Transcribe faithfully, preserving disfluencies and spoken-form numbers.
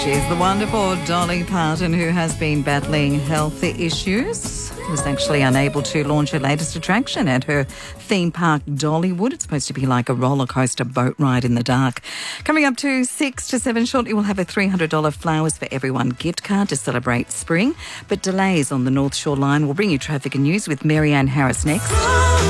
She's the wonderful Dolly Parton, who has been battling health issues. Was actually unable to launch her latest attraction at her theme park, Dollywood. It's supposed to be like a roller coaster boat ride in the dark. Coming up to six to seven shortly, we'll have a three hundred dollars Flowers for Everyone gift card to celebrate spring. But delays on the North Shore line will bring you traffic and news with Marianne Harris next.